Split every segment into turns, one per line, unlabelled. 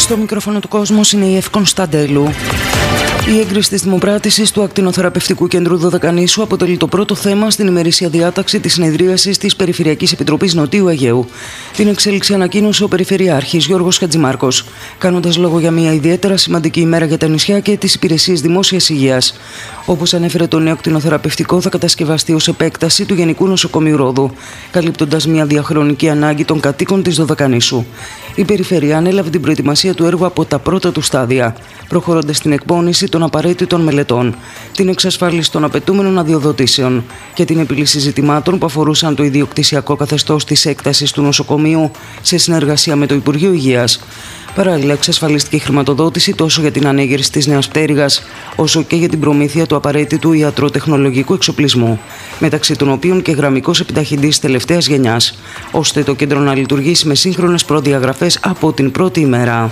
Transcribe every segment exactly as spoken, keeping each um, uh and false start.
Στο μικρόφωνο του κόσμου είναι η Ευ Κωνσταντέλου. Η έγκριση της δημοπράτησης του Ακτινοθεραπευτικού Κέντρου Δωδεκανήσου αποτελεί το πρώτο θέμα στην ημερήσια διάταξη της συνεδρίασης της Περιφερειακής Επιτροπής Νοτιού Αιγαίου. Την εξέλιξη ανακοίνωσε ο Περιφερειάρχης Γιώργος Χατζημάρκος, κάνοντας λόγο για μια ιδιαίτερα σημαντική ημέρα για τα νησιά και τις υπηρεσίες δημόσιας υγείας. Όπως ανέφερε, το νέο κτηνοθεραπευτικό θα κατασκευαστεί ως επέκταση του Γενικού Νοσοκομείου Ρόδου, καλύπτοντας μια διαχρονική ανάγκη των κατοίκων της Δωδεκανήσου. Η Περιφέρεια ανέλαβε την προετοιμασία του έργου από τα πρώτα του στάδια, προχωρώντας στην εκπόνηση των απαραίτητων μελετών, την εξασφάλιση των απαιτούμενων αδειοδοτήσεων και την επίλυση ζητημάτων που αφορούσαν το ιδιοκτησιακό καθεστώς της έκτασης του νοσοκομείου σε συνεργασία με το Υπουργείο Υγείας. Παράλληλα, εξασφαλίστηκε η χρηματοδότηση τόσο για την ανέγερση της νέας πτέρυγας, όσο και για την προμήθεια του απαραίτητου ιατροτεχνολογικού εξοπλισμού, μεταξύ των οποίων και γραμμικός επιταχυντής τελευταίας γενιάς, ώστε το κέντρο να λειτουργήσει με σύγχρονες προδιαγραφές από την πρώτη ημέρα.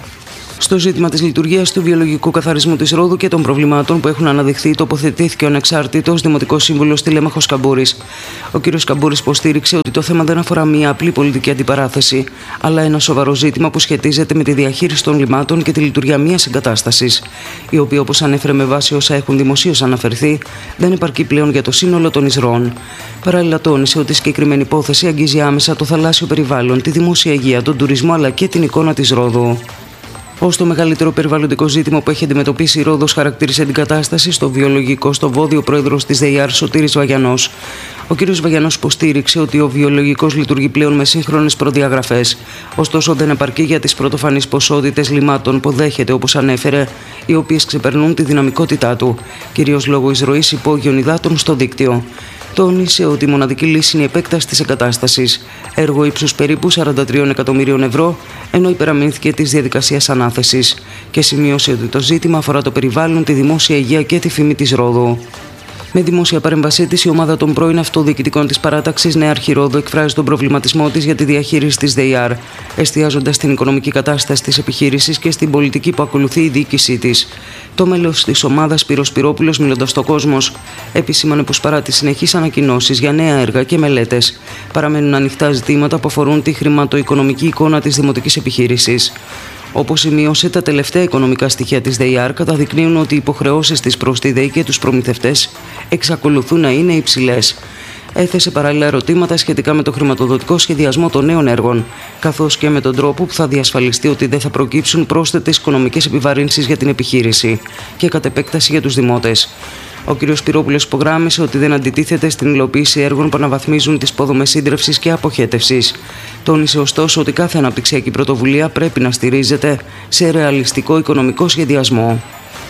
Στο ζήτημα της λειτουργίας του βιολογικού καθαρισμού της Ρόδου και των προβλημάτων που έχουν αναδειχθεί, τοποθετήθηκε ο ανεξάρτητος Δημοτικός Σύμβουλος Τηλέμαχος Καμπούρης. Ο κ. Καμπούρης υποστήριξε ότι το θέμα δεν αφορά μία απλή πολιτική αντιπαράθεση, αλλά ένα σοβαρό ζήτημα που σχετίζεται με τη διαχείριση των λιμάτων και τη λειτουργία μιας εγκατάστασης, η οποία, όπως ανέφερε με βάση όσα έχουν δημοσίως αναφερθεί, δεν επαρκεί πλέον για το σύνολο των εισρώων. Παράλληλα, τόνισε ότι η συγκεκριμένη υπόθεση αγγίζει άμεσα το θαλάσσιο περιβάλλον, τη δημόσια υγεία, τον τουρισμό αλλά και την εικόνα της Ρόδου. Ως το μεγαλύτερο περιβαλλοντικό ζήτημα που έχει αντιμετωπίσει η Ρόδος, χαρακτήρισε την κατάσταση στο βιολογικό στο Βόδι ο πρόεδρος της ΔΕΙΑΡ Σωτήρης Βαγιανός. Ο κ. Βαγιανός υποστήριξε ότι ο βιολογικός λειτουργεί πλέον με σύγχρονες προδιαγραφές, ωστόσο δεν επαρκεί για τις πρωτοφανείς ποσότητες λιμάτων που δέχεται, όπως ανέφερε, οι οποίες ξεπερνούν τη δυναμικότητά του, κυρίως λόγω εισρωής υπόγειων υδάτων στο δίκτυο. Τόνισε ότι η μοναδική λύση είναι η επέκταση της εγκατάστασης, έργο ύψους περίπου σαράντα τρία εκατομμυρίων ευρώ, ενώ υπεραμείνθηκε της διαδικασίας ανάθεσης, και σημείωσε ότι το ζήτημα αφορά το περιβάλλον, τη δημόσια υγεία και τη φήμη της Ρόδου. Με δημόσια παρέμβασή της, η ομάδα των πρώην αυτοδιοικητικών της παράταξης Νέα Αρχή Ρόδου εκφράζει τον προβληματισμό της για τη διαχείριση της ΔΕΙΑΡ, εστιάζοντας στην οικονομική κατάσταση της επιχείρησης και στην πολιτική που ακολουθεί η διοίκησή της. Το μέλος της ομάδας, Σπύρος Σπυρόπουλος, μιλώντας στο Κόσμος, επισήμανε πως παρά τις συνεχείς ανακοινώσεις για νέα έργα και μελέτες, παραμένουν ανοιχτά ζητήματα που αφορούν τη χρηματοοικονομική εικόνα της δημοτικής επιχείρησης. Όπως σημείωσε, τα τελευταία οικονομικά στοιχεία της ΔΕΙΑΡ καταδεικνύουν ότι οι υποχρεώσεις της προς τη ΔΕΗ και τους προμηθευτές εξακολουθούν να είναι υψηλές. Έθεσε παράλληλα ερωτήματα σχετικά με το χρηματοδοτικό σχεδιασμό των νέων έργων, καθώς και με τον τρόπο που θα διασφαλιστεί ότι δεν θα προκύψουν πρόσθετες οικονομικές επιβαρύνσεις για την επιχείρηση και κατ' επέκταση για τους δημότες. Ο κ. Σπυρόπουλος υπογράμμισε ότι δεν αντιτίθεται στην υλοποίηση έργων που αναβαθμίζουν τις υποδομές σύντρευσης και αποχέτευσης. Τόνισε ωστόσο ότι κάθε αναπτυξιακή πρωτοβουλία πρέπει να στηρίζεται σε ρεαλιστικό οικονομικό σχεδιασμό.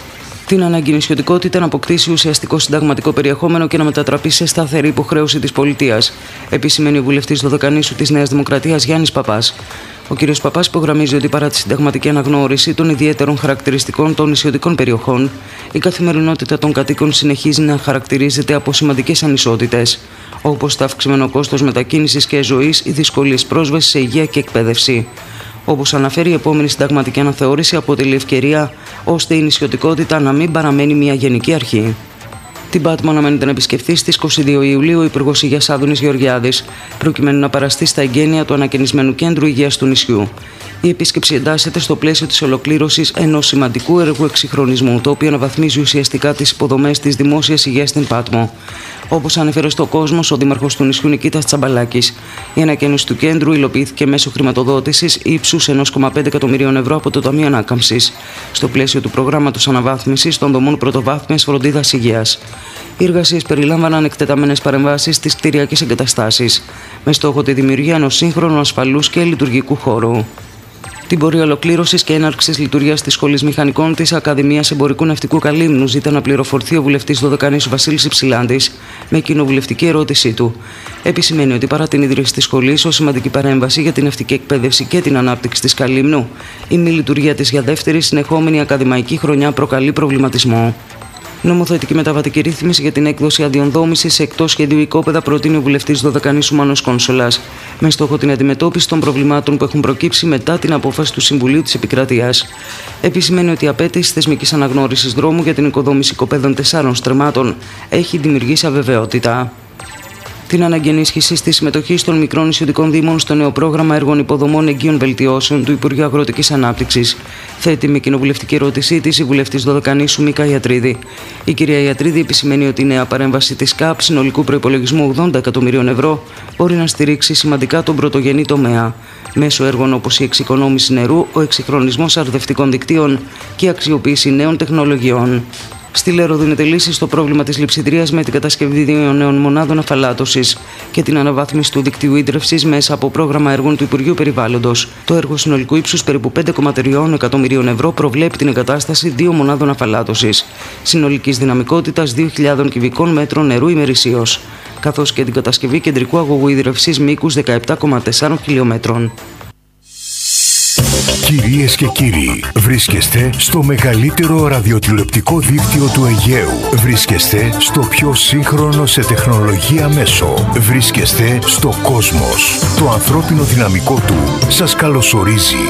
Την ανάγκη νησιωτικότητα να αποκτήσει ουσιαστικό συνταγματικό περιεχόμενο και να μετατραπεί σε σταθερή υποχρέωση της πολιτείας, επισημαίνει ο βουλευτής Δωδεκανήσου της Νέας Δημοκρατίας Γιάννης Παπάς. Ο κ. Παπάς υπογραμμίζει ότι παρά τη συνταγματική αναγνώριση των ιδιαίτερων χαρακτηριστικών των νησιωτικών περιοχών, η καθημερινότητα των κατοίκων συνεχίζει να χαρακτηρίζεται από σημαντικές ανισότητες, όπως το αυξημένο κόστος μετακίνησης και ζωής, οι δυσκολίες πρόσβασης σε υγεία και εκπαίδευση. Όπως αναφέρει, η επόμενη συνταγματική αναθεώρηση αποτελεί ευκαιρία ώστε η νησιωτικότητα να μην παραμένει μια γενική αρχή. Την Πάτμο αναμένεται να επισκεφθεί στις είκοσι δύο Ιουλίου ο Υπουργός Υγείας Άδωνης Γεωργιάδης, προκειμένου να παραστεί στα εγγένεια του ανακαινισμένου κέντρου υγείας του νησιού. Η επίσκεψη εντάσσεται στο πλαίσιο της ολοκλήρωσης ενός σημαντικού έργου εξυγχρονισμού, το οποίο αναβαθμίζει ουσιαστικά τις υποδομές της δημόσιας υγείας στην Πάτμο. Όπως ανέφερε στο Κόσμος ο Δήμαρχος του νησιού Νικήτας Τσαμπαλάκης, η ανακαίνιση του κέντρου υλοποιήθηκε μέσω χρηματοδότησης ύψους ενός κόμμα πέντε εκατομμυρίων ευρώ από το Ταμείο Ανάκαμψης, στο πλαίσιο του προγράμματος αναβάθμισης των δομών πρωτοβάθμιας φροντίδας υγείας. Οι εργασίες περιλάμβαναν εκτεταμένες παρεμβάσεις στις κτηριακές εγκαταστάσεις, με στόχο τη δημιουργία ενός σύγχρονου, ασφαλούς και λειτουργικού χώρου. Την πορεία ολοκλήρωσης και έναρξης λειτουργίας της Σχολής Μηχανικών της Ακαδημίας Εμπορικού Ναυτικού Καλύμνου ζητά να πληροφορθεί ο βουλευτής Δωδεκανήσου Βασίλης Υψηλάντης με κοινοβουλευτική ερώτησή του. Επισημαίνει ότι παρά την ίδρυση της σχολής ως σημαντική παρέμβαση για την ναυτική εκπαίδευση και την ανάπτυξη της Καλύμνου, η μη λειτουργία της για δεύτερη συνεχόμενη ακαδημαϊκή χρονιά προκαλεί προβληματισμό. Νομοθετική μεταβατική ρύθμιση για την έκδοση αδειών δόμησης σε εκτός σχεδίου οικόπεδα προτείνει ο βουλευτής Δωδεκανήσου Μάνος Κόνσολας, με στόχο την αντιμετώπιση των προβλημάτων που έχουν προκύψει μετά την απόφαση του Συμβουλίου της Επικρατείας. Επισημαίνει ότι η απέτηση θεσμικής αναγνώρισης δρόμου για την οικοδόμηση οικοπαίδων τεσσάρων στρεμμάτων έχει δημιουργήσει αβεβαιότητα. την ανάγκη ενίσχυσης της συμμετοχής των μικρών νησιωτικών δήμων στο νέο πρόγραμμα έργων υποδομών εγγύων βελτιώσεων του Υπουργείου Αγροτικής Ανάπτυξης, θέτει με κοινοβουλευτική ερώτησή της η βουλευτής Δωδεκανήσου Μίκα Ιατρίδη. Η κυρία Ιατρίδη επισημαίνει ότι η νέα παρέμβαση της ΚΑΠ συνολικού προϋπολογισμού ογδόντα εκατομμυρίων ευρώ μπορεί να στηρίξει σημαντικά τον πρωτογενή τομέα, μέσω έργων όπως η εξοικονόμηση νερού, ο εξυγχρονισμός αρδευτικών δικτύων και η αξιοποίηση νέων τεχνολογιών. Στη Λέρο δίνεται λύση στο πρόβλημα της λειψιδρίας με την κατασκευή δύο νέων μονάδων αφαλάτωσης και την αναβάθμιση του δικτύου ίδρευσης μέσα από πρόγραμμα έργων του Υπουργείου Περιβάλλοντος. Το έργο συνολικού ύψους περίπου πέντε κόμμα τρία εκατομμυρίων ευρώ προβλέπει την εγκατάσταση δύο μονάδων αφαλάτωσης, συνολικής δυναμικότητας δύο χιλιάδες κυβικών μέτρων νερού ημερησίως, καθώς και την κατασκευή κεντρικού αγωγού ίδρευσης μήκους δεκαεπτά κόμμα τέσσερα χιλιόμετρων.
Κυρίες και κύριοι, βρίσκεστε στο μεγαλύτερο ραδιοτηλεοπτικό δίκτυο του Αιγαίου. Βρίσκεστε στο πιο σύγχρονο σε τεχνολογία μέσο. Βρίσκεστε στο Κόσμος. Το ανθρώπινο δυναμικό του σας καλωσορίζει.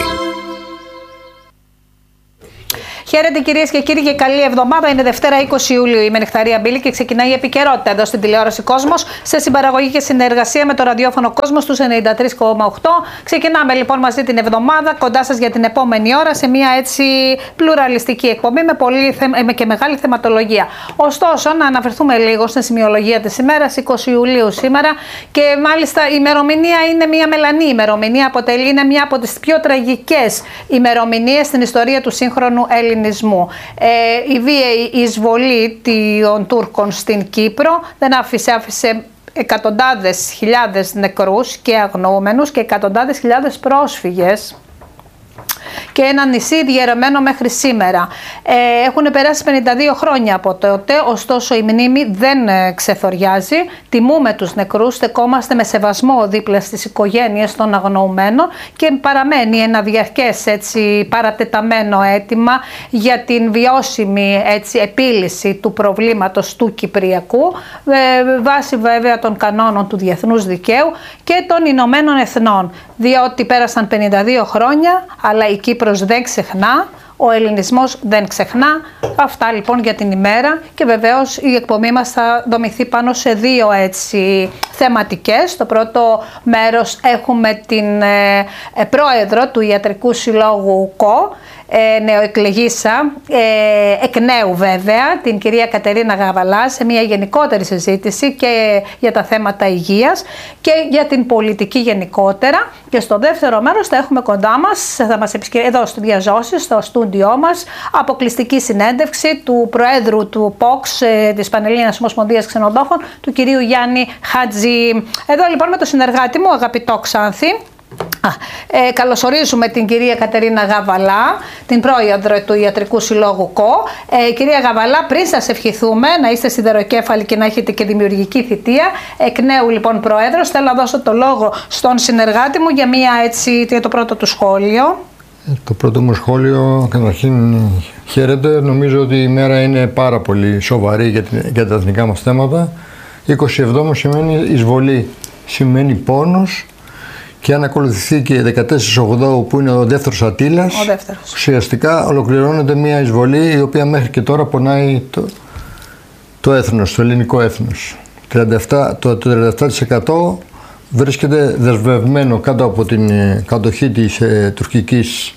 Χαίρετε κυρίες και κύριοι και καλή εβδομάδα. Είναι Δευτέρα είκοσι Ιουλίου. Είμαι η Νεκταρία Μπίλη και ξεκινάει η επικαιρότητα εδώ στην τηλεόραση Κόσμος σε συμπαραγωγή και συνεργασία με το ραδιόφωνο Κόσμος στους ενενήντα τρία κόμμα οκτώ. Ξεκινάμε λοιπόν μαζί την εβδομάδα κοντά σας για την επόμενη ώρα σε μια έτσι πλουραλιστική εκπομπή με, πολύ, με και μεγάλη θεματολογία. Ωστόσο, να αναφερθούμε λίγο στην σημειολογία της ημέρας, είκοσι Ιουλίου σήμερα, και μάλιστα η ημερομηνία είναι μια μελανή ημερομηνία. Αποτελεί είναι μια από τις πιο τραγικές ημερομηνίες στην ιστορία του σύγχρονου Έλληνα. Ε, η βίαιη εισβολή των Τούρκων στην Κύπρο δεν άφησε, άφησε εκατοντάδες χιλιάδες νεκρούς και αγνοούμενους και εκατοντάδες χιλιάδες πρόσφυγες και ένα νησί διαιρεμένο μέχρι σήμερα. Ε, έχουν περάσει πενήντα δύο χρόνια από τότε, ωστόσο η μνήμη δεν ξεθοριάζει. Τιμούμε τους νεκρούς, στεκόμαστε με σεβασμό δίπλα στις οικογένειες των αγνοουμένων και παραμένει ένα διαρκές έτσι, παρατεταμένο αίτημα για την βιώσιμη έτσι, επίλυση του προβλήματος του Κυπριακού, ε, βάσει βέβαια των κανόνων του διεθνούς δικαίου και των Ηνωμένων Εθνών, διότι πέρασαν πενήντα δύο χρόνια, αλλά η Κύπρος δεν ξεχνά, ο ελληνισμός δεν ξεχνά. Αυτά λοιπόν για την ημέρα και βεβαίως η εκπομπή μας θα δομηθεί πάνω σε δύο έτσι θεματικές. Στο πρώτο μέρος έχουμε την ε, ε, πρόεδρο του Ιατρικού Συλλόγου ΚΟ, ε, νεοεκλεγήσα, ε, εκ νέου βέβαια, την κυρία Κατερίνα Γαβαλά, σε μια γενικότερη συζήτηση και για τα θέματα υγείας και για την πολιτική γενικότερα. Και στο δεύτερο μέρος θα έχουμε κοντά μας, θα μας επισκε... εδώ στο Διαζώσεις, στο στούντιό μας, αποκλειστική συνέντευξη του Προέδρου του ΠΟΞ, ε, της Πανελλήνιας Ομοσπονδίας Ξενοδόχων, του κυρίου Γιάννη Χατζή. Εδώ λοιπόν με το συνεργάτη μου, αγαπητό Ξάνθη. Α, ε, καλωσορίζουμε την κυρία Κατερίνα Γαβαλά, την πρόεδρο του Ιατρικού Συλλόγου ΚΟ. Ε, κυρία Γαβαλά, πριν σας ευχηθούμε να είστε σιδεροκέφαλοι και να έχετε και δημιουργική θητεία, εκ νέου λοιπόν πρόεδρος, θέλω να δώσω το λόγο στον συνεργάτη μου για, μια, έτσι, για το πρώτο του σχόλιο.
Το πρώτο μου σχόλιο, καταρχήν χαίρετε, νομίζω ότι η μέρα είναι πάρα πολύ σοβαρή για, την, για τα εθνικά μας θέματα. είκοσι εβδόμου σημαίνει εισβολή, σημαίνει πόνος. Και αν ακολουθηθεί και δεκατέσσερα ογδόου που είναι ο δεύτερος Αττήλας, ο δεύτερος. Ουσιαστικά ολοκληρώνεται μια εισβολή η οποία μέχρι και τώρα πονάει το, το έθνος, το ελληνικό έθνος. τριάντα επτά, το τριάντα επτά τοις εκατό βρίσκεται δεσμευμένο κάτω από την κατοχή της ε, τουρκικής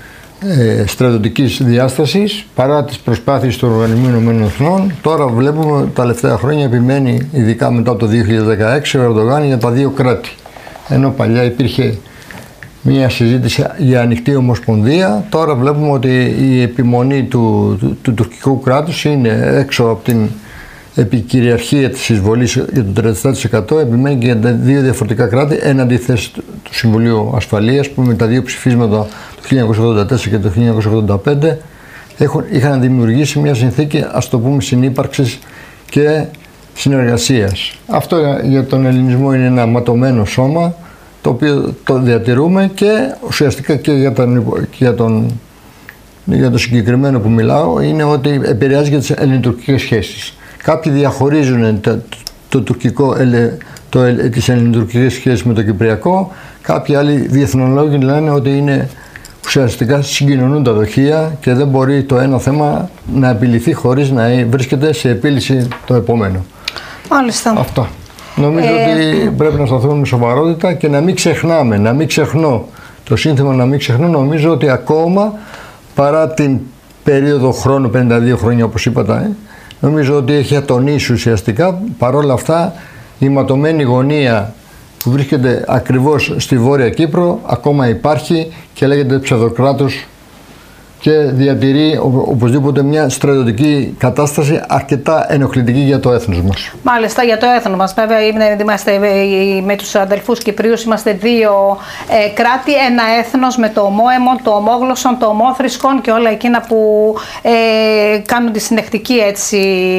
ε, στρατιωτικής διάστασης παρά τις προσπάθειες του Οργανισμού Ηνωμένων Εθνών. Τώρα βλέπουμε τα τελευταία χρόνια επιμένει, ειδικά μετά από το δύο χιλιάδες δεκαέξι, ο Ερντογάν για τα δύο κράτη. Ενώ παλιά υπήρχε μια συζήτηση για ανοιχτή ομοσπονδία, τώρα βλέπουμε ότι η επιμονή του, του, του τουρκικού κράτους είναι έξω από την επικυριαρχία της εισβολής για το τριάντα επτά τοις εκατό, επιμένει και για τα δύο διαφορετικά κράτη έναντι θέση του, του Συμβουλίου Ασφαλείας, που με τα δύο ψηφίσματα το χίλια εννιακόσια ογδόντα τέσσερα και το χίλια εννιακόσια ογδόντα πέντε έχουν, είχαν δημιουργήσει μια συνθήκη, ας το πούμε, συνύπαρξης και συνεργασίας. Αυτό για τον ελληνισμό είναι ένα ματωμένο σώμα, το οποίο το διατηρούμε και ουσιαστικά και για τον, και για τον, για το συγκεκριμένο που μιλάω είναι ότι επηρεάζει για τις ελληνοτουρκικές σχέσεις. Κάποιοι διαχωρίζουν το, το τουρκικό, το, τις ελληνοτουρκικές σχέσεις με το κυπριακό, κάποιοι άλλοι διεθνολόγοι λένε ότι είναι ουσιαστικά συγκοινωνούν τα δοχεία και δεν μπορεί το ένα θέμα να επιληθεί χωρίς να βρίσκεται σε επίλυση το επόμενο.
Μάλιστα.
Αυτό. Νομίζω ε... ότι πρέπει να σταθούμε με σοβαρότητα και να μην ξεχνάμε, να μην ξεχνώ. Το σύνθημα να μην ξεχνώ, νομίζω ότι ακόμα παρά την περίοδο χρόνου, πενήντα δύο χρόνια όπως είπατε, ε, νομίζω ότι έχει ατονίσει ουσιαστικά. Παρόλα αυτά η ματωμένη γωνία που βρίσκεται ακριβώς στη Βόρεια Κύπρο ακόμα υπάρχει και λέγεται ψευδοκράτος και διατηρεί οπωσδήποτε μια στρατιωτική κατάσταση αρκετά ενοχλητική για το έθνος μας.
Μάλιστα, για το έθνος μας. Βέβαια, είμαστε με τους αδελφούς Κυπρίους, είμαστε δύο ε, κράτη, ένα έθνος με το ομόαιμον, το ομόγλωσσον, το ομόθρησκον και όλα εκείνα που ε, κάνουν τη συνεχτική έτσι,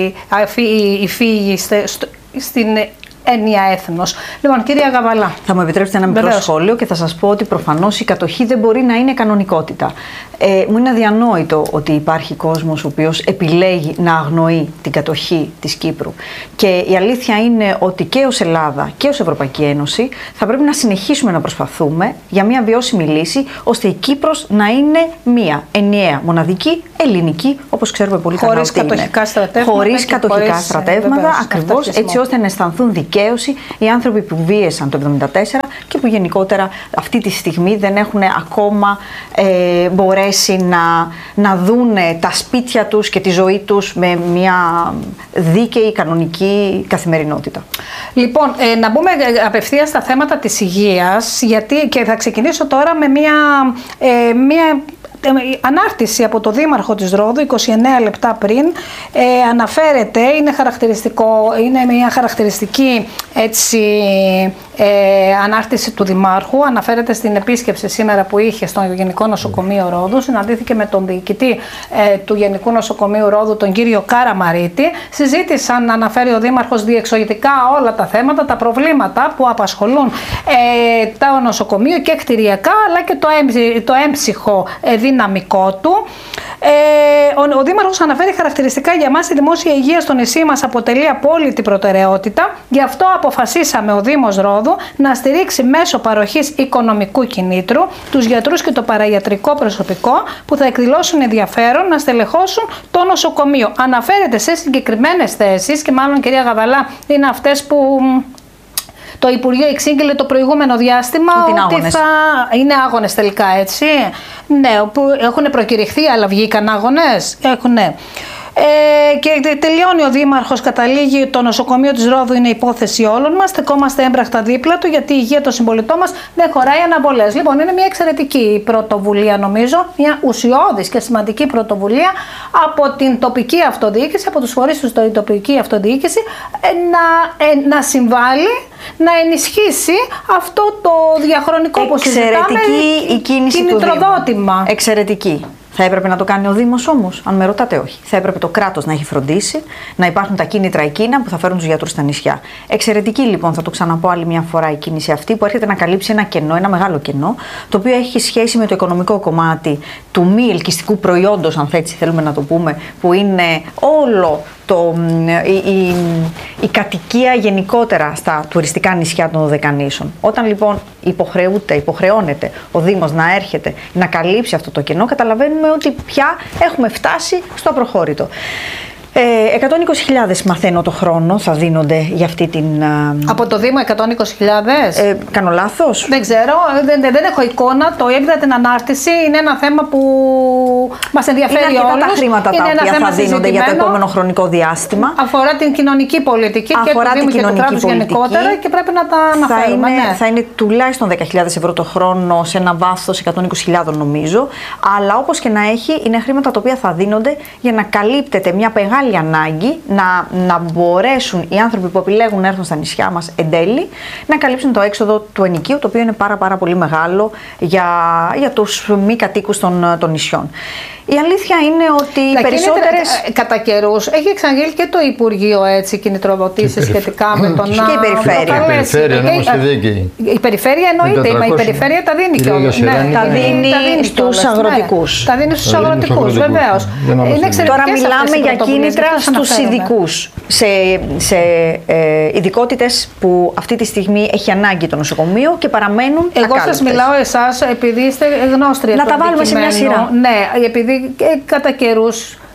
η φύγη στην έννοια έθνος. Λοιπόν, κυρία Γαβαλά.
Θα μου επιτρέψετε ένα μικρό
Βεβαίως.
σχόλιο και θα σας πω ότι προφανώς η κατοχή δεν μπορεί να είναι κανονικότητα. Ε, μου είναι αδιανόητο ότι υπάρχει κόσμος ο οποίος επιλέγει να αγνοεί την κατοχή της Κύπρου. Και η αλήθεια είναι ότι και ως Ελλάδα και ως Ευρωπαϊκή Ένωση θα πρέπει να συνεχίσουμε να προσπαθούμε για μια βιώσιμη λύση, ώστε η Κύπρος να είναι μία ενιαία, μοναδική, ελληνική, όπως ξέρουμε πολύ καλά ότι είναι.
Κατοχικά στρατεύματα
χωρίς κατοχικά
χωρίς,
στρατεύματα,
βεβαίως,
ακριβώς έτσι ώστε να αισθανθούν δικαίωση οι άνθρωποι που βίαισαν το εβδομήντα τέσσερα και που γενικότερα αυτή τη στιγμή δεν έχουν ακόμα ε, μπορέσει να, να δούνε τα σπίτια τους και τη ζωή τους με μια δίκαιη, κανονική καθημερινότητα.
Λοιπόν, ε, να μπούμε απευθείας στα θέματα της υγείας, γιατί και θα ξεκινήσω τώρα με μια, ε, μια ανάρτηση από το Δήμαρχο της Ρόδου είκοσι εννέα λεπτά πριν. ε, αναφέρεται, είναι χαρακτηριστικό, είναι μια χαρακτηριστική έτσι, ε, ανάρτηση του Δημάρχου. Αναφέρεται στην επίσκεψη σήμερα που είχε στο Γενικό Νοσοκομείο Ρόδου. Συναντήθηκε με τον διοικητή ε, του Γενικού Νοσοκομείου Ρόδου, τον κύριο Καραμαρίτη. Συζήτησαν, αναφέρει ο Δήμαρχος, διεξοδικά όλα τα θέματα, τα προβλήματα που απασχολούν ε, το νοσοκομείο και κτηριακά, αλλά και το, έμψη, το έμψυχο ε, δυναμικό του. Ε, ο, ο Δήμαρχος αναφέρει χαρακτηριστικά για μας η δημόσια υγεία στο νησί μας αποτελεί απόλυτη προτεραιότητα. Γι' αυτό αποφασίσαμε ο Δήμος Ρόδου να στηρίξει μέσω παροχής οικονομικού κινήτρου τους γιατρούς και το παραγιατρικό προσωπικό που θα εκδηλώσουν ενδιαφέρον να στελεχώσουν το νοσοκομείο. Αναφέρεται σε συγκεκριμένες θέσεις και μάλλον, κυρία Γαβαλά, είναι αυτές που το Υπουργείο εξήγηλε το προηγούμενο διάστημα ότι άγονες. Θα είναι άγονες τελικά, έτσι. Ναι, που έχουν προκηρυχθεί, αλλά βγήκαν άγονες. Έχουν, ναι. Ε, και τελειώνει ο Δήμαρχος, καταλήγει το νοσοκομείο της Ρόδου είναι υπόθεση όλων μας. Στεκόμαστε έμπρακτα δίπλα του, γιατί η υγεία των συμπολιτών μας δεν χωράει αναβολές. Λοιπόν, είναι μια εξαιρετική πρωτοβουλία, νομίζω, μια ουσιώδης και σημαντική πρωτοβουλία από την τοπική αυτοδιοίκηση, από τους φορείς του τοπική αυτοδιοίκηση, ε, να, ε, να συμβάλλει, να ενισχύσει αυτό το διαχρονικό που συζητάμε,
εξαιρετική η κίνηση του
κινητροδότημα.
Δήμου. Εξαιρετική. Θα έπρεπε να το κάνει ο Δήμος όμως, αν με ρωτάτε, όχι. Θα έπρεπε το κράτος να έχει φροντίσει, να υπάρχουν τα κίνητρα εκείνα που θα φέρουν τους γιατρούς στα νησιά. Εξαιρετική λοιπόν, θα το ξαναπώ άλλη μια φορά, η κίνηση αυτή που έρχεται να καλύψει ένα κενό, ένα μεγάλο κενό, το οποίο έχει σχέση με το οικονομικό κομμάτι του μη ελκυστικού προϊόντος, αν έτσι θέλουμε να το πούμε, που είναι όλο το, η, η, η κατοικία γενικότερα στα τουριστικά νησιά των Δωδεκανήσων. Όταν λοιπόν υποχρεούται, υποχρεώνεται ο Δήμος να έρχεται να καλύψει αυτό το κενό, καταλαβαίνουμε ότι πια έχουμε φτάσει στο απροχώρητο. Ε, εκατόν είκοσι χιλιάδες μαθαίνω το χρόνο θα δίνονται για αυτή την...
Από το Δήμο εκατόν είκοσι χιλιάδες.
Ε, κάνω λάθος.
Δεν ξέρω, δεν, δεν, δεν έχω εικόνα, το είδα την ανάρτηση, είναι ένα θέμα που μας ενδιαφέρει όλους.
Είναι αρκετά τα χρήματα τα οποία θα δίνονται για το επόμενο χρονικό διάστημα.
Αφορά την κοινωνική πολιτική
Αφορά
και το Δήμο και το κράτος γενικότερα και πρέπει να τα αναφέρουμε.
Θα είναι,
ναι.
θα είναι τουλάχιστον δέκα χιλιάδες ευρώ το χρόνο σε ένα βάθος εκατόν είκοσι χιλιάδες νομίζω, αλλά όπως και να έχει είναι χρήματα τα οποία θα δίνονται για να καλύπτεται μια μεγάλη ανάγκη να, να μπορέσουν οι άνθρωποι που επιλέγουν να έρθουν στα νησιά μας εν τέλει να καλύψουν το έξοδο του ενοικίου, το οποίο είναι πάρα, πάρα πολύ μεγάλο για, για τους μη κατοίκους των, των νησιών. Η αλήθεια είναι ότι οι περισσότερες...
Κατά καιρούς έχει εξαγγείλει και το Υπουργείο έτσι, κινητροδοτήσεις σχετικά με τον...
Και η περιφέρεια.
Η περιφέρεια, να είμαστε δίκαιοι.
Η περιφέρεια εννοείται, η περιφέρεια τα δίνει κιόλας.
Τα δίνει στους αγροτικούς.
Τα δίνει στους αγροτικούς, βεβαίως.
Τώρα μιλάμε για κίνητρα στους ειδικούς, σε ειδικότητες που αυτή τη στιγμή έχει ανάγκη το νοσοκομείο και παραμένουν ακάλυπτες.
Εγώ σας μιλάω εσάς επειδή είστε γνώστρια.
Να τα βάλουμε σε μια σειρά.
Ναι, επειδή κατά καιρούς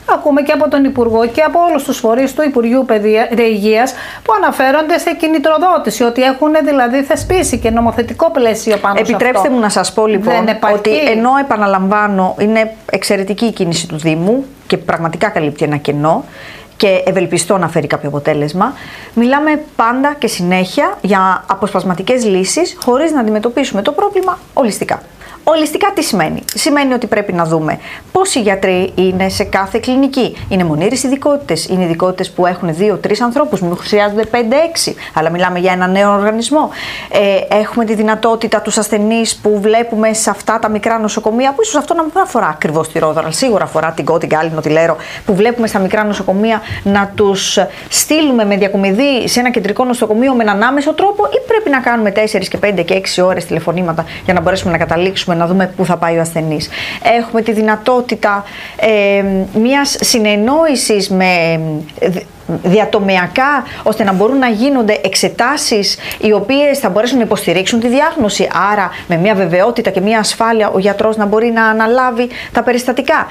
ακούμε και από τον Υπουργό και από όλους τους φορείς του Υπουργείου Υγείας που αναφέρονται σε κινητροδότηση, ότι έχουν δηλαδή θεσπίσει και νομοθετικό πλαίσιο πάνω σε αυτό.
Επιτρέψτε μου να σας πω λοιπόν ότι ενώ επαναλαμβάνω είναι εξαιρετική η κίνηση του Δήμου και πραγματικά καλύπτει ένα κενό και ευελπιστώ να φέρει κάποιο αποτέλεσμα, μιλάμε πάντα και συνέχεια για αποσπασματικές λύσεις χωρίς να αντιμετωπίσουμε το πρόβλημα ολιστικά. Ολιστικά τι σημαίνει? Σημαίνει ότι πρέπει να δούμε πόσοι γιατροί είναι σε κάθε κλινική. Είναι μονήρες ειδικότητες, είναι ειδικότητες που έχουν δύο-τρεις ανθρώπους, μην χρειάζονται πέντε-έξι, αλλά μιλάμε για ένα νέο οργανισμό. Ε, έχουμε τη δυνατότητα τους ασθενείς που βλέπουμε σε αυτά τα μικρά νοσοκομεία, που ίσως αυτό να μην αφορά ακριβώς τη Ρόδο, αλλά σίγουρα αφορά την Κώ, την Γκάλινο, τη Λέρο, που βλέπουμε στα μικρά νοσοκομεία, να τους στείλουμε με διακομιδή σε ένα κεντρικό νοσοκομείο με έναν άμεσο τρόπο, ή πρέπει να κάνουμε τέσσερις και πέντε και έξι ώρες τηλεφωνήματα για να μπορέσουμε να καταλήξουμε, να δούμε πού θα πάει ο ασθενής. Έχουμε τη δυνατότητα ε, μιας συνεννόησης με διατομεακά, ώστε να μπορούν να γίνονται εξετάσεις οι οποίες θα μπορέσουν να υποστηρίξουν τη διάγνωση. Άρα με μια βεβαιότητα και μια ασφάλεια ο γιατρός να μπορεί να αναλάβει τα περιστατικά.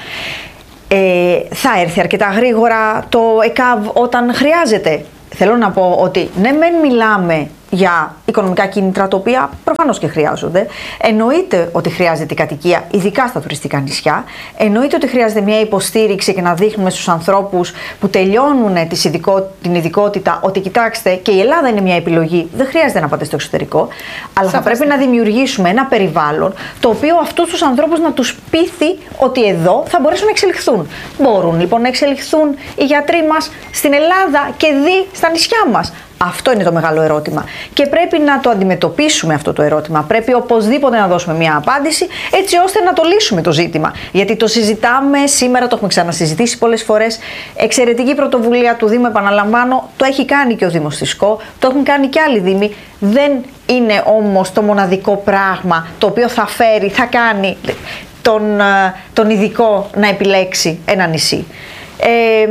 Ε, θα έρθει αρκετά γρήγορα το ΕΚΑΒ όταν χρειάζεται. Θέλω να πω ότι ναι μεν μιλάμε για οικονομικά κίνητρα, τα οποία προφανώς και χρειάζονται. Εννοείται ότι χρειάζεται η κατοικία, ειδικά στα τουριστικά νησιά. Εννοείται ότι χρειάζεται μια υποστήριξη και να δείχνουμε στους ανθρώπους που τελειώνουν τις ειδικό, την ειδικότητα ότι κοιτάξτε, και η Ελλάδα είναι μια επιλογή, δεν χρειάζεται να πάτε στο εξωτερικό, αλλά θα πρέπει να δημιουργήσουμε ένα περιβάλλον το οποίο αυτούς τους ανθρώπους να τους πείθει ότι εδώ θα μπορέσουν να εξελιχθούν. Μπορούν λοιπόν να εξελιχθούν οι γιατροί μας στην Ελλάδα και δει στα νησιά μας? Αυτό είναι το μεγάλο ερώτημα και πρέπει να το αντιμετωπίσουμε αυτό το ερώτημα. Πρέπει οπωσδήποτε να δώσουμε μια απάντηση έτσι ώστε να το λύσουμε το ζήτημα. Γιατί το συζητάμε σήμερα, το έχουμε ξανασυζητήσει πολλές φορές. Εξαιρετική πρωτοβουλία του Δήμου, επαναλαμβάνω, το έχει κάνει και ο Δήμος της Κώ, το έχουν κάνει και άλλοι Δήμοι. Δεν είναι όμως το μοναδικό πράγμα το οποίο θα φέρει, θα κάνει τον, τον ειδικό να επιλέξει ένα νησί. Ε,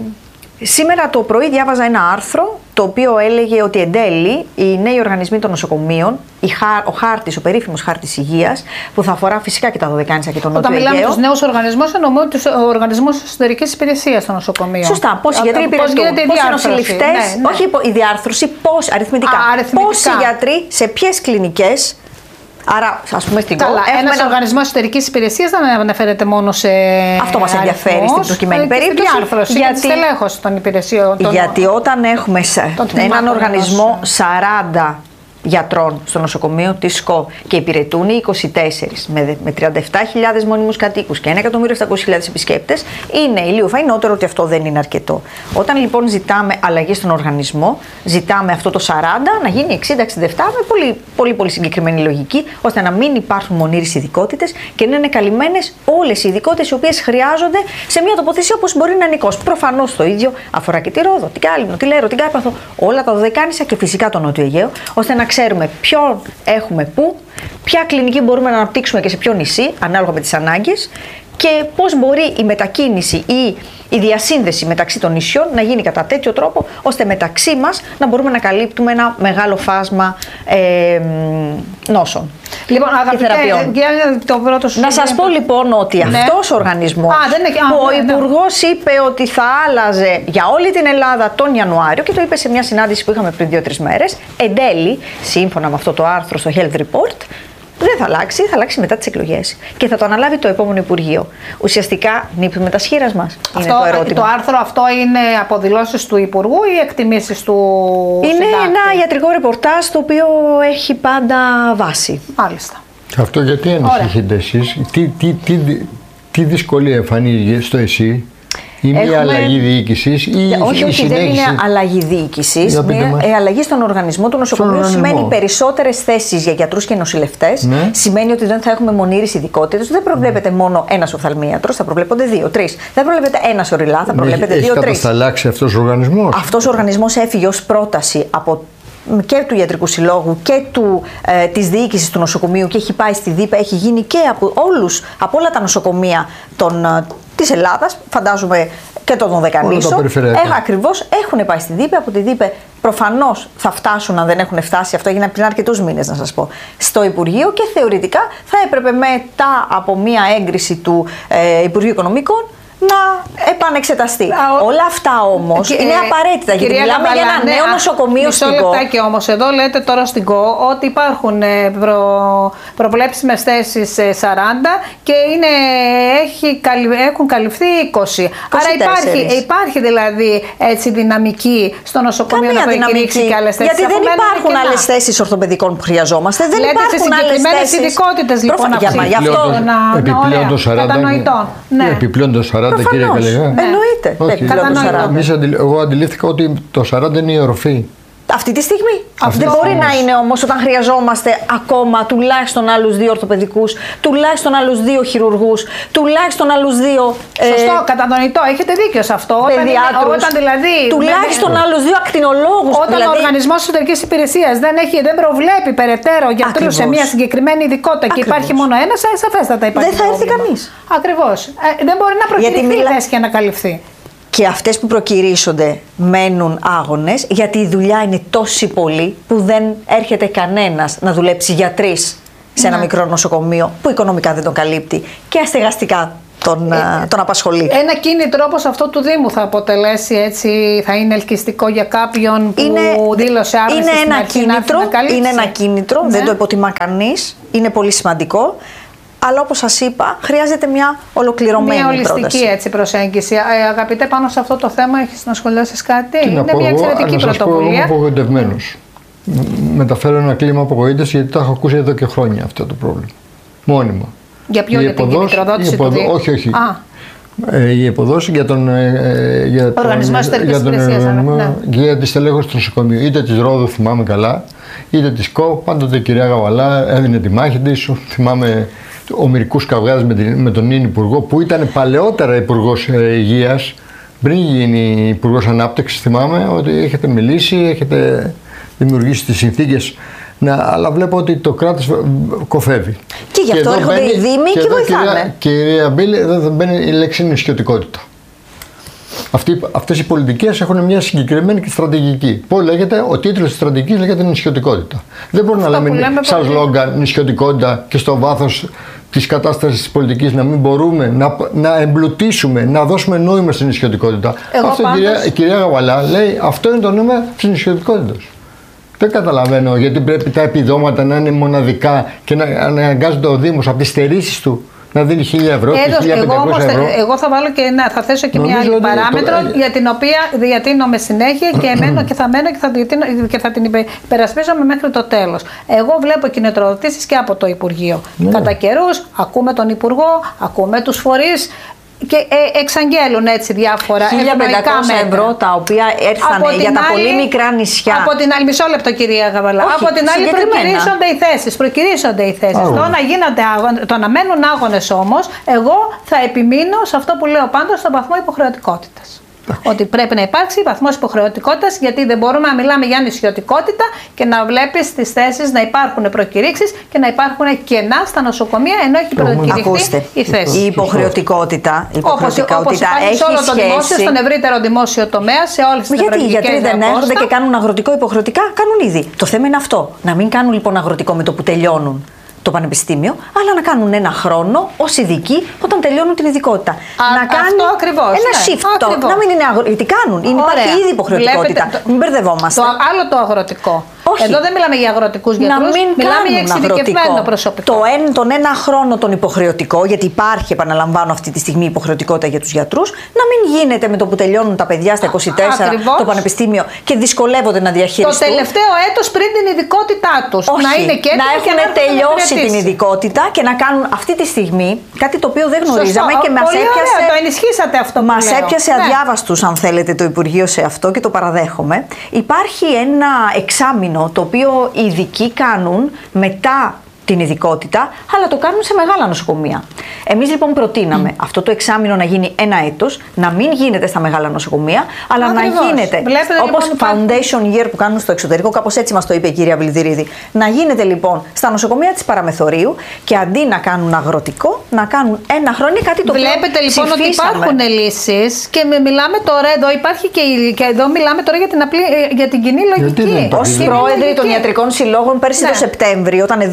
Σήμερα το πρωί διάβαζα ένα άρθρο το οποίο έλεγε ότι εν τέλει οι νέοι οργανισμοί των νοσοκομείων, ο χάρτης, ο περίφημος χάρτης υγείας, που θα αφορά φυσικά και τα Δωδεκάνησα και τον Νότιο Αιγαίο.
Όταν μιλάμε τους νέους οργανισμούς, εννοούμε τους οργανισμούς εσωτερικής υπηρεσίας των νοσοκομείων.
Σωστά. Πόσοι γιατροί υπηρετούν, πόσοι νοσηλευτές, ναι, ναι. όχι η διάρθρωση, πώς αριθμητικά. Α, αριθμητικά. Πόσοι γιατροί, σε ποιες κλινικές. Άρα, ας πούμε στην Κώ.
Ένας ένα... οργανισμός εσωτερικής υπηρεσίας δεν αναφέρεται μόνο σε.
Αυτό μας ενδιαφέρει στην προκειμένη περίπτωση.
Διάρθρωση, γιατί... και τη στελέχωση των υπηρεσιών. Των...
Γιατί όταν έχουμε έναν οργανισμό σαράντα γιατρών στο νοσοκομείο της Κώ και υπηρετούν οι είκοσι τέσσερις με, με τριάντα επτά χιλιάδες μόνιμους κατοίκους και ένα εκατομμύριο επτακόσιες χιλιάδες επισκέπτες, είναι ηλίου φαϊνότερο ότι αυτό δεν είναι αρκετό. Όταν λοιπόν ζητάμε αλλαγή στον οργανισμό, ζητάμε αυτό το σαράντα να γίνει εξήντα εξήντα επτά με πολύ, πολύ, πολύ συγκεκριμένη λογική, ώστε να μην υπάρχουν μονήρες ειδικότητες και να είναι καλυμμένες όλες οι ειδικότητες οι οποίες χρειάζονται σε μια τοποθεσία όπως μπορεί να είναι η Κώ. Προφανώς το ίδιο αφορά και τη Ρόδο, την Γκάλινο, τη Λέρο, την Κάρπαθο, όλα τα Δωδεκάνησα και φυσικά το Νότιο Αιγαίο, ώστε να ξέρουμε ποιον έχουμε πού, ποια κλινική μπορούμε να αναπτύξουμε και σε ποιο νησί, ανάλογα με τις ανάγκες, και πώς μπορεί η μετακίνηση ή η διασύνδεση μεταξύ των νησιών να γίνει κατά τέτοιο τρόπο, ώστε μεταξύ μας να μπορούμε να καλύπτουμε ένα μεγάλο φάσμα ε, νόσων.
Λοιπόν, αγαπητέ, το πρώτο σου
να σας πω λοιπόν ότι ναι. αυτός ο οργανισμός, α, δεν είναι, α, που ναι, ο Υπουργός ναι. είπε ότι θα άλλαζε για όλη την Ελλάδα τον Ιανουάριο, και το είπε σε μια συνάντηση που είχαμε πριν δύο-τρεις μέρες, εν τέλει, σύμφωνα με αυτό το άρθρο στο Health Report, δεν θα αλλάξει, θα αλλάξει μετά τις εκλογές. Και θα το αναλάβει το επόμενο Υπουργείο. Ουσιαστικά νύπτουμε τα σχήρας μας.
Αυτό,
είναι το ερώτημα.
Το άρθρο αυτό είναι αποδηλώσεις του Υπουργού ή εκτιμήσεις του
Είναι
συντάκτη?
ένα ιατρικό ρεπορτάζ το οποίο έχει πάντα βάση.
Μάλιστα.
Αυτό γιατί ανησυχείτε εσείς, τι, τι, τι, τι δυσκολία εμφανίζεται στο ΕΣΥ? Ή μια Έχουμε... αλλαγή διοίκησης ή
όχι,
η
όχι,
συνέχιση...
δεν είναι αλλαγή διοίκησης. Μια ε, αλλαγή στον οργανισμό του νοσοκομείου σημαίνει περισσότερες θέσεις για γιατρούς και νοσηλευτές. Ναι. Σημαίνει ότι δεν θα έχουμε μονήρες ειδικότητες. Δεν προβλέπεται ναι. μόνο ένας οφθαλμίατρος, θα προβλέπονται δύο, τρεις. Δεν προβλέπεται ένας οριλά, θα προβλέπεται δύο, τρεις.
Έχει κατασταλάξει αυτός ο οργανισμός?
Αυτός ο οργανισμός έφυγε ως πρόταση από και του Ιατρικού Συλλόγου και του, ε, της διοίκησης του νοσοκομείου και έχει πάει στη ΔΥΠΑ, έχει γίνει και από, όλους, από όλα τα νοσοκομεία των, ε, της Ελλάδας, φαντάζομαι και των Δωδεκανήσων. Έχ, ακριβώς, έχουν πάει στη ΔΥΠΑ, από τη ΔΥΠΑ προφανώς θα φτάσουν, αν δεν έχουν φτάσει, αυτό έγινε πριν αρκετούς μήνες να σας πω, στο Υπουργείο, και θεωρητικά θα έπρεπε μετά από μία έγκριση του ε, Υπουργείου Οικονομικών να επανεξεταστεί. Α, ο... Όλα αυτά όμως
και,
είναι απαραίτητα. Γιατί μιλάμε
Γαβαλά,
για ένα
ναι,
νέο νοσοκομείο στην ΚΟ.
Μισό λεπτάκι όμως. Εδώ λέτε τώρα στην ΚΟ ότι υπάρχουν προ... προβλέψιμες θέσεις σαράντα και είναι... Έχει... έχουν καλυφθεί είκοσι. Άρα υπάρχει, υπάρχει δηλαδή έτσι δυναμική στο νοσοκομείο. Καμία να προκηρύξει και άλλες θέσεις.
Γιατί δεν υπάρχουν άλλες θέσεις ορθοπαιδικών που χρειαζόμαστε. Δεν
λέτε
υπάρχουν
άλλες θέσεις. Ειδικότητες λοιπόν
επιπλέον το σαράντα. Επιπλέον το σαράντα, κύριε Καλεγά.
Εννοείται.
Εγώ αντιλήφθηκα ότι το σαράντα είναι η οροφή.
Αυτή τη στιγμή.
Αυτή
δεν μπορεί
όμως.
να είναι όμως όταν χρειαζόμαστε ακόμα τουλάχιστον άλλους δύο ορθοπαιδικούς, τουλάχιστον άλλους δύο χειρουργούς, τουλάχιστον άλλους δύο.
Σωστό, ε, κατανοητό. Έχετε δίκιο σε αυτό.
Παιδιάτρους,
όταν δηλαδή.
Τουλάχιστον
με,
άλλους δύο ακτινολόγους.
Όταν δηλαδή, ο Οργανισμός Εσωτερικής Υπηρεσίας δεν, δεν προβλέπει περαιτέρω γιατρούς σε μια συγκεκριμένη ειδικότητα και υπάρχει μόνο ένας, σαφέστατα υπάρχει.
Δεν θα έρθει κανείς.
Ακριβώς. Ε, δεν μπορεί να προκηρυχθεί η θέση και να καλυφθεί.
Και αυτές που προκηρύσσονται μένουν άγονες, γιατί η δουλειά είναι τόση πολύ που δεν έρχεται κανένας να δουλέψει για τρεις σε ένα ναι. μικρό νοσοκομείο που οικονομικά δεν τον καλύπτει και αστεγαστικά τον, ε, τον απασχολεί.
Ένα κίνητρο όπως αυτό του Δήμου θα αποτελέσει έτσι, θα είναι ελκυστικό για κάποιον που είναι, δήλωσε άρνηση
είναι
στην
ένα
αρχή
κίνητρο,
να καλύψει.
Είναι ένα κίνητρο, ναι. δεν το υποτιμά κανείς, είναι πολύ σημαντικό. Αλλά όπως σας είπα, χρειάζεται μια ολοκληρωμένη
μια ολιστική
πρόταση.
Έτσι, προσέγγιση. Ε, αγαπητέ, πάνω σε αυτό το θέμα έχεις να σχολιάσεις κάτι?
Τι
είναι μια εξαιρετική
εγώ,
πρωτοβουλία.
Εγώ είμαι απογοητευμένος. Μεταφέρω ένα κλίμα απογοήτευση γιατί το έχω ακούσει εδώ και χρόνια αυτό το πρόβλημα. Μόνιμα.
Για ποιο,
η
για την κινητροδότηση
υποδο...
του Δήμου?
Όχι, όχι.
Α.
Ε, η υποδόση για τον, ε, για τον
Οργανισμό Εσωτερικής Υπηρεσίας, ναι.
για τη στελέχωση του νοσοκομείου. Είτε της Ρόδου, θυμάμαι καλά, είτε της ΚΟ. Πάντοτε η κυρία Γαβαλά έδινε τη μάχη της. Θυμάμαι ο Μυρικούς Καυγάς με, με τον νυν Υπουργό, που ήταν παλαιότερα Υπουργός Υγείας, πριν γίνει Υπουργός Ανάπτυξης, θυμάμαι ότι έχετε μιλήσει, έχετε δημιουργήσει τις συνθήκες, να, αλλά βλέπω ότι το κράτος κοφεύει.
Και γι' αυτό έρχονται οι Δήμοι και, και βοηθάνε.
Κυρία, κυρία Μπίλη, εδώ μπαίνει η λέξη νησιωτικότητα. Αυτές οι πολιτικές έχουν μια συγκεκριμένη στρατηγική. Πώς λέγεται, ο τίτλος της στρατηγικής λέγεται νησιωτικότητα. Δεν μπορούμε να λέμε, λέμε σαν σλόγγαν νησιωτικότητα και στο βάθος της κατάστασης της πολιτικής να μην μπορούμε να, να εμπλουτίσουμε, να δώσουμε νόημα στην νησιωτικότητα.
Εγώ
αυτό πάντως... η κυρία, η κυρία Γαβαλά λέει αυτό είναι το νόημα της νησιωτικότητας. Δεν καταλαβαίνω γιατί πρέπει τα επιδόματα να είναι μοναδικά και να αναγκάζεται ο Δήμος από τις στερήσεις του να δίνει χίλια ευρώ και χίλια πεντακόσια ευρώ.
Εγώ θα βάλω και να, θα θέσω και νομίζω μια άλλη παράμετρο το... για την οποία διατείνομαι συνέχεια και μένω και θα μένω και θα, διατείνω, και θα την υπερασπίζομαι μέχρι το τέλος. Εγώ βλέπω κινητροδοτήσεις και από το Υπουργείο. Ναι. Κατά καιρούς ακούμε τον Υπουργό, ακούμε τους φορείς και ε, εξαγγέλουν έτσι διάφορα
χίλια πεντακόσια ευρώ τα οποία έρθανε για τα άλλη, πολύ μικρά νησιά.
Από την άλλη, μισό λεπτό κυρία Γαβαλά. Όχι, από την άλλη προκυρήσονται οι θέσεις. Προκυρήσονται οι θέσεις. Το να, γίνονται, το να μένουν άγονες όμως, εγώ θα επιμείνω σε αυτό που λέω πάντως στον βαθμό υποχρεωτικότητας. Ότι πρέπει να υπάρξει βαθμός υποχρεωτικότητας, γιατί δεν μπορούμε να μιλάμε για νησιωτικότητα και να βλέπεις στις θέσεις να υπάρχουν προκηρύξεις και να υπάρχουν κενά στα νοσοκομεία ενώ έχει προκηρυχθεί η θέση.
Η υποχρεωτικότητα, η υποχρεωτικότητα
όπως, όπως υπάρχει
έχει
σε όλο
σχέση...
το δημόσιο, στον ευρύτερο δημόσιο τομέα, σε όλες τις
γιατί οι γιατροί δεν έρχονται και κάνουν αγροτικό υποχρεωτικά, κάνουν ήδη. Το θέμα είναι αυτό. Να μην κάνουν λοιπόν αγροτικό με το που τελειώνουν το πανεπιστήμιο, αλλά να κάνουν ένα χρόνο ως ειδικοί όταν τελειώνουν την ειδικότητα.
Α,
να κάνουν
αυτό ακριβώς,
ένα
ναι,
shift.
ακριβώς.
Να μην είναι αγροτικό. Γιατί κάνουν. Είναι, υπάρχει ήδη υποχρεωτικότητα. Βλέπετε, μην μπερδευόμαστε.
Το, άλλο το αγροτικό.
Όχι.
Εδώ δεν μιλάμε για αγροτικούς γιατρούς, μιλάμε για εξειδικευμένο προσωπικό.
Το εν, τον ένα χρόνο τον υποχρεωτικό, γιατί υπάρχει, επαναλαμβάνω αυτή τη στιγμή, υποχρεωτικότητα για τους γιατρούς, να μην γίνεται με το που τελειώνουν τα παιδιά στα είκοσι τέσσερα ακριβώς. Το πανεπιστήμιο και δυσκολεύονται να διαχειριστούν.
Το τελευταίο έτος πριν την ειδικότητά τους.
Όχι,
να είναι και
να έχουν
και
τελειώσει την ειδικότητα και να κάνουν αυτή τη στιγμή κάτι το οποίο δεν γνωρίζαμε. Σωστό, και μας έπιασε,
ωραίο, το ενισχύσατε αυτό που
μας
λέω.
έπιασε ναι. αδιάβαστους, αν θέλετε, το Υπουργείο σε αυτό και το παραδέχομαι. Υπάρχει ένα εξάμηνο το οποίο οι ειδικοί κάνουν μετά την ειδικότητα, αλλά το κάνουν σε μεγάλα νοσοκομεία. Εμείς λοιπόν προτείναμε mm. αυτό το εξάμηνο να γίνει ένα έτος, να μην γίνεται στα μεγάλα νοσοκομεία, αλλά ακριβώς. Να γίνεται βλέπετε, όπως λοιπόν, foundation year που κάνουν στο εξωτερικό, κάπως έτσι μας το είπε η κυρία Βιλδυρίδη, να γίνεται λοιπόν στα νοσοκομεία της Παραμεθορίου και αντί να κάνουν αγροτικό, να κάνουν ένα χρόνο, είναι κάτι το οποίο
βλέπετε λοιπόν
ψηφίσαμε.
Ότι υπάρχουν λύσεις και μιλάμε τώρα εδώ, υπάρχει και, και εδώ μιλάμε τώρα για την, απλή, για την κοινή λογική.
Ως πρόεδροι των ιατρικών συλλόγων πέρσι ναι. το Σεπτέμβριο, όταν εδώ στη Ρόδο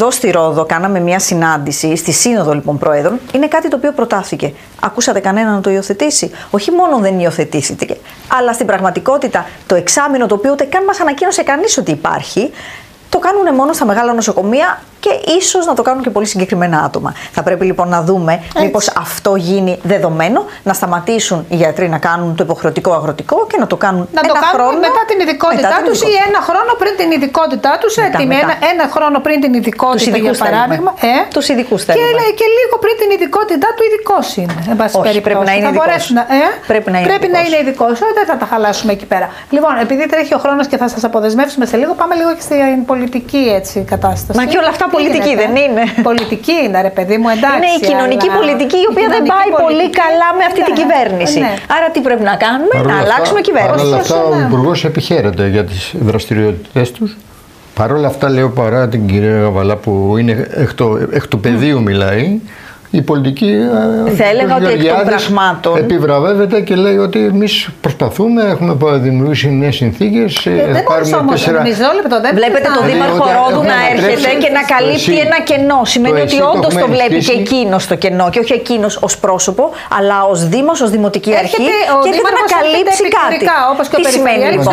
περίοδο κάναμε μια συνάντηση στη Σύνοδο λοιπόν Προέδρων. Είναι κάτι το οποίο προτάθηκε. Ακούσατε κανένα να το υιοθετήσει? Όχι μόνο δεν υιοθετήθηκε, αλλά στην πραγματικότητα το εξάμηνο, το οποίο ούτε καν μας ανακοίνωσε κανείς ότι υπάρχει, το κάνουν μόνο στα μεγάλα νοσοκομεία και ίσως να το κάνουν και πολύ συγκεκριμένα άτομα. Θα πρέπει λοιπόν να δούμε μήπως αυτό γίνει δεδομένο, να σταματήσουν οι γιατροί να κάνουν το υποχρεωτικό αγροτικό και να το κάνουν
να
ένα
το κάνουν
χρόνο
μετά την ειδικότητά τους ή ένα χρόνο πριν την ειδικότητά τους. Έτοιμοι, ένα, ένα χρόνο πριν την ειδικότητα, για παράδειγμα. Ε,
τους ειδικούς θέλουμε.
Και, και λίγο πριν την ειδικότητά του ειδικός είναι. Εν πάση
Όχι,
περιπτώσει.
πρέπει να είναι ειδικός.
Να, ε,
πρέπει να είναι
πρέπει να είναι ειδικός. Δεν θα τα χαλάσουμε εκεί πέρα. Λοιπόν, επειδή τρέχει ο χρόνος και θα σας αποδεσμεύσουμε σε λίγο, πάμε λίγο και στην πολιτική έτσι, κατάσταση.
Μα και όλα αυτά πολιτική δεν είναι.
Πολιτική είναι, ρε παιδί μου, εντάξει.
Είναι η κοινωνική αλλά... πολιτική, η οποία η δεν πάει πολιτική... πολύ καλά με αυτή ναι, την κυβέρνηση. Ναι. Άρα τι πρέπει να κάνουμε? Παρόλα να αυτά, αλλάξουμε κυβέρνηση.
Παρ' όλα αυτά, ο Υπουργός επιχαίρεται για τις δραστηριότητες τους. Παρ' όλα αυτά, λέω, παρά την κυρία Γαβαλά που είναι εκ, το, εκ του πεδίου μιλάει, η πολιτική
θα έλεγα ότι εκ των πραγμάτων
επιβραβεύεται και λέει ότι εμείς προσπαθούμε, έχουμε δημιουργήσει νέες συνθήκες.
Ε, δεν μπορείς όμως, μισό λεπτό, δεν
βλέπετε τον Δήμαρχο Ρόδου να έρχεται και να καλύπτει εσύ, ένα κενό. Σημαίνει ότι όντως το, το βλέπει και εκείνος το κενό και όχι εκείνος ως πρόσωπο, αλλά ως Δήμος, ως Δημοτική Αρχή και έρχεται να καλύψει κάτι. Τι σημαίνει λοιπόν?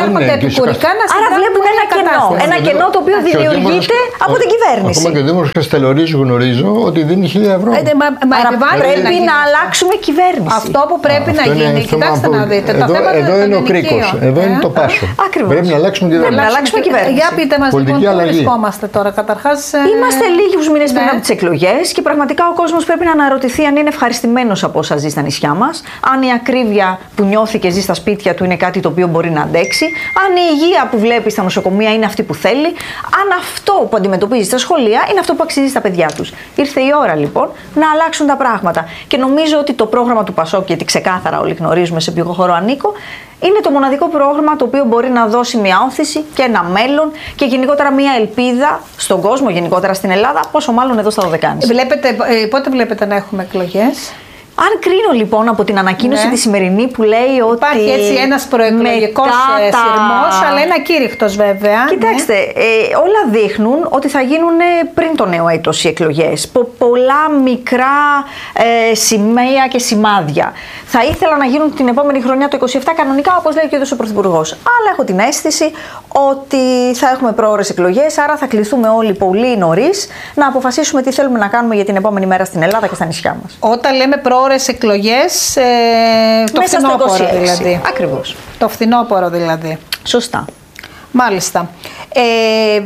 Άρα βλέπουν ένα κενό. Ένα κενό το οποίο δημιουργείται από την κυβέρνηση.
Ακόμα και ο Δήμος Καστελορίζου γνωρίζω ότι δίνει χίλια ευρώ.
Μα Άρα πρέπει να, να αλλάξουμε κυβέρνηση.
Αυτό που πρέπει Α, να γίνει, κοιτάξτε να δείτε.
Εδώ,
τα
εδώ είναι ο κρίκος, εδώ ε? είναι το πάσο.
Ακριβώς.
Πρέπει να αλλάξουμε κυβέρνηση.
Πρέπει να αλλάξουμε κυβέρνηση.
Για πείτε μας λοιπόν, πού βρισκόμαστε τώρα καταρχάς.
Είμαστε λίγους μήνες πριν από τις εκλογές και πραγματικά ο κόσμος πρέπει να αναρωτηθεί αν είναι ευχαριστημένος από όσα ζει στα νησιά μας, αν η ακρίβεια που νιώθει και ζει στα σπίτια του είναι κάτι το οποίο μπορεί να αντέξει, αν η υγεία που βλέπει στα νοσοκομεία είναι αυτή που θέλει, αν αυτό που αντιμετωπίζει στα σχολεία είναι αυτό που αξίζει στα παιδιά τους. Ήρθε η ώρα λοιπόν να αλλάξουν τα πράγματα. Και νομίζω ότι το πρόγραμμα του Πασόκ, γιατί ξεκάθαρα όλοι γνωρίζουμε σε ποιο χώρο ανήκω, είναι το μοναδικό πρόγραμμα το οποίο μπορεί να δώσει μια όθηση και ένα μέλλον και γενικότερα μια ελπίδα στον κόσμο, γενικότερα στην Ελλάδα, πόσο μάλλον εδώ στα Δωδεκάνησα.
Βλέπετε, ε, πότε βλέπετε να έχουμε εκλογές?
Αν κρίνω λοιπόν από την ανακοίνωση ναι. τη σημερινή που λέει ότι.
Υπάρχει έτσι ένας προεκλογικός
τα...
σειρμός, αλλά ένα κήρυχτος βέβαια.
Κοιτάξτε, ναι. ε, όλα δείχνουν ότι θα γίνουν πριν το νέο έτος οι εκλογές. Πο, πολλά μικρά ε, σημαία και σημάδια. Θα ήθελα να γίνουν την επόμενη χρονιά το είκοσι επτά κανονικά, όπως λέει και ο Πρωθυπουργός. Αλλά έχω την αίσθηση ότι θα έχουμε πρόωρες εκλογές, άρα θα κληθούμε όλοι πολύ νωρίς να αποφασίσουμε τι θέλουμε να κάνουμε για την επόμενη μέρα στην Ελλάδα και στα νησιά μας.
Όταν λέμε πρόωρες εκλογές, ε, το
μέσα
φθινόπωρο στο είκοσι έξι. Δηλαδή.
Ακριβώς.
Το φθινόπωρο δηλαδή.
Σωστά.
Μάλιστα. Ε,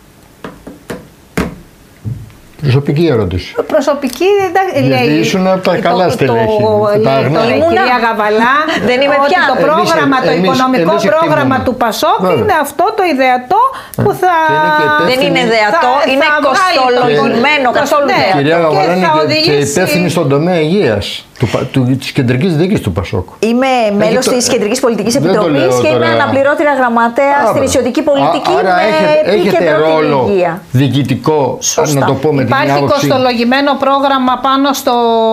Προσωπική ερώτηση.
Προσωπική, εντάξει,
γιατί
λέει.
Ήσουν από τα καλά στελέχη.
Η κυρία Γαβαλά.
Δεν είμαι πια.
Το πρόγραμμα, εμείς, το εμείς, οικονομικό εμείς πρόγραμμα του Πασόκ Βέβαια. είναι αυτό το ιδεατό που θα.
Δεν είναι ιδεατό, θα, είναι θα κοστολογημένο καθόλου.
Η κυρία Γαβαλά είναι και υπεύθυνη στον τομέα υγείας. Τη κεντρική διοίκηση του Πασόκ.
Είμαι μέλος τη Κεντρική Πολιτική Επιτροπή και είμαι αναπληρώτρια γραμματέα στην νησιωτική πολιτική.
Άρα έχετε ρόλο διοικητικό, να το πω με την άποψη.
Υπάρχει κοστολογημένο πρόγραμμα πάνω στο.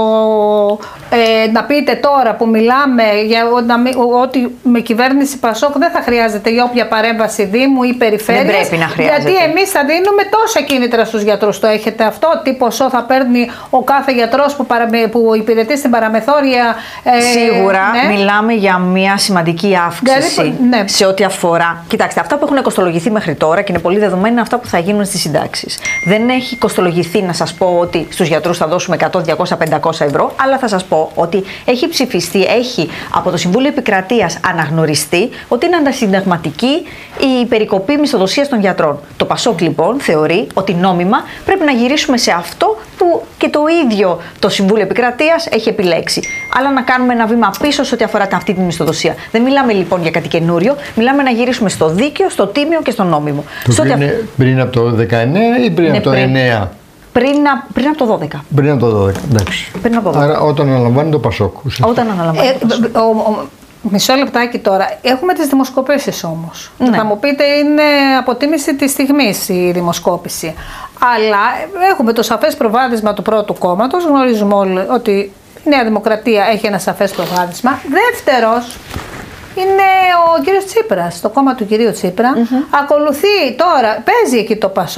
Ε, να πείτε τώρα που μιλάμε για ότι με κυβέρνηση Πασόκ δεν θα χρειάζεται η όποια παρέμβαση Δήμου ή περιφέρειας.
Δεν πρέπει να χρειάζεται.
Γιατί εμείς θα δίνουμε τόσα κίνητρα στους γιατρούς. Το έχετε αυτό, τι ποσό θα παίρνει ο κάθε γιατρός που, παραμε, που υπηρετεί στην παραμεθόρια. Ε,
Σίγουρα ναι. μιλάμε για μια σημαντική αύξηση
δηλαδή, ναι.
σε ό,τι αφορά. Κοιτάξτε, αυτά που έχουν κοστολογηθεί μέχρι τώρα και είναι πολύ δεδομένα είναι αυτά που θα γίνουν στις συντάξεις. Δεν έχει κοστολογηθεί να σας πω ότι στους γιατρούς θα δώσουμε εκατό, διακόσια, πεντακόσια ευρώ, αλλά θα σας πω ότι έχει ψηφιστεί, έχει από το Συμβούλιο Επικρατείας αναγνωριστεί ότι είναι αντασυνταγματική η περικοπή μισθοδοσίας των γιατρών. Το Πασόκ λοιπόν θεωρεί ότι νόμιμα πρέπει να γυρίσουμε σε αυτό που και το ίδιο το Συμβούλιο Επικρατείας έχει επιλέξει. Αλλά να κάνουμε ένα βήμα πίσω σε ό,τι αφορά αυτή τη μισθοδοσία. Δεν μιλάμε λοιπόν για κάτι καινούριο, μιλάμε να γυρίσουμε στο δίκαιο, στο τίμιο και στο νόμιμο.
Το πριν, αφ... πριν από το δεκαεννέα ή πριν ναι, από το πριν. εννέα?
Πριν, πριν από το δώδεκα.
Πριν από το δώδεκα, εντάξει.
Πριν από το δώδεκα.
Άρα όταν αναλαμβάνει το Πασόκ.
Όταν αναλαμβάνει. Ε,
ο, ο, μισό λεπτάκι τώρα. Έχουμε τις δημοσκοπήσεις όμως. Ναι. Θα μου πείτε είναι αποτίμηση της στιγμής η δημοσκόπηση. Αλλά έχουμε το σαφές προβάδισμα του πρώτου κόμματος. Γνωρίζουμε όλοι ότι η Νέα Δημοκρατία έχει ένα σαφές προβάδισμα. Δεύτερος είναι ο κύριος Τσίπρας, το κόμμα του κυρίου Τσίπρα. Mm-hmm. Ακολουθεί τώρα, παίζει εκεί το Πασόκ.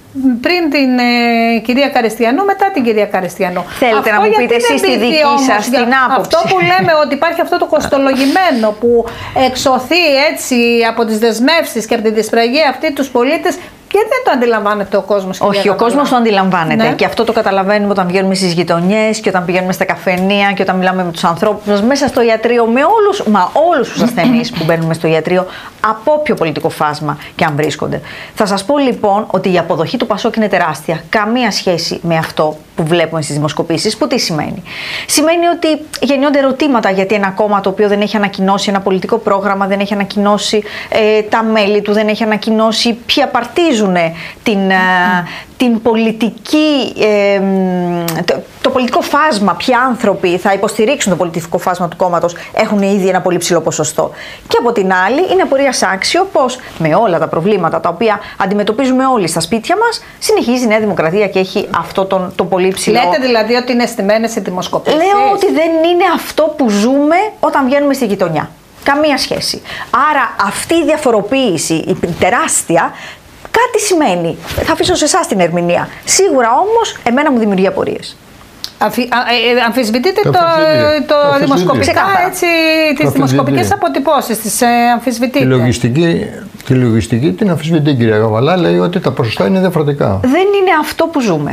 πριν την ε, κυρία Καριστιανού, μετά την κυρία Καριστιανού.
Θέλετε
αυτό
να μου πείτε εσείς τη δική σας την άποψη?
Αυτό που λέμε ότι υπάρχει αυτό το κοστολογημένο που εξωθεί έτσι από τις δεσμεύσεις και από τη δυσπραγία αυτή τους πολίτες. Και δεν το αντιλαμβάνεται ο κόσμος.
Όχι, ο κόσμος το αντιλαμβάνεται. Ναι. Και αυτό το καταλαβαίνουμε όταν βγαίνουμε στις γειτονιές και όταν πηγαίνουμε στα καφενεία και όταν μιλάμε με τους ανθρώπους μας μέσα στο ιατρείο, με όλους, μα όλους τους ασθενείς που μπαίνουμε στο ιατρείο, από όποιο πολιτικό φάσμα και αν βρίσκονται. Θα σας πω λοιπόν ότι η αποδοχή του Πασόκ είναι τεράστια. Καμία σχέση με αυτό που βλέπουμε στις δημοσκοπήσεις. Που τι σημαίνει? Σημαίνει ότι γεννιόνται ερωτήματα γιατί ένα κόμμα το οποίο δεν έχει ανακοινώσει ένα πολιτικό πρόγραμμα, δεν έχει ανακοινώσει ε, τα μέλη του, δεν έχει ανακοινώσει ποια παρτίζουν την, mm. την πολιτική, ε, το, το πολιτικό φάσμα, ποιοι άνθρωποι θα υποστηρίξουν το πολιτικό φάσμα του κόμματος, έχουν ήδη ένα πολύ ψηλό ποσοστό. Και από την άλλη, είναι απορίας άξιο πως με όλα τα προβλήματα τα οποία αντιμετωπίζουμε όλοι στα σπίτια μας, συνεχίζει η Νέα Δημοκρατία και έχει αυτό τον, το πολύ ψηλό.
Λέτε δηλαδή ότι είναι στημένες οι δημοσκοπήσεις?
Λέω ότι δεν είναι αυτό που ζούμε όταν βγαίνουμε στη γειτονιά. Καμία σχέση. Άρα αυτή η διαφοροποίηση, η τεράστια, κάτι σημαίνει. Θα αφήσω σε εσάς την ερμηνεία. Σίγουρα όμως, εμένα μου δημιουργεί απορίες.
Αμφι, α, ε, αμφισβητείτε το, το, το δημοσκοπικά, έτσι, τις δημοσκοπικές αποτυπώσεις, τις ε, αμφισβητείτε?
Τη λογιστική, τη λογιστική την αμφισβητεί η κυρία Καβαλά, λέει ότι τα ποσοστά είναι διαφορετικά.
Δεν είναι αυτό που ζούμε.